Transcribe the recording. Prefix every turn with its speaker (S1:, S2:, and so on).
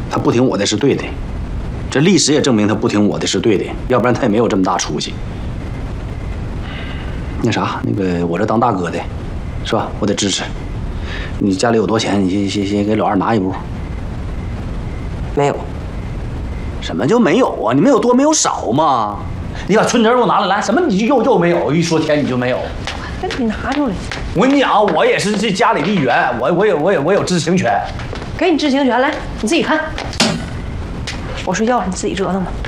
S1: 他不听我的是对的，这历史也证明他不听我的是对的，要不然他也没有这么大出息。那啥，那个我这当大哥的，是吧？我得支持。你家里有多钱，你先给老二拿一步。
S2: 没有。
S1: 什么就没有啊？你没有多没有少吗？你把存折给我拿来，来，什么你又没有？一说钱你就没有。
S2: 那你拿出来。
S1: 我跟你讲，我也是这家里的一员，我有知情权。
S2: 给你知情权，来，你自己看。我睡觉了，你自己折腾吧。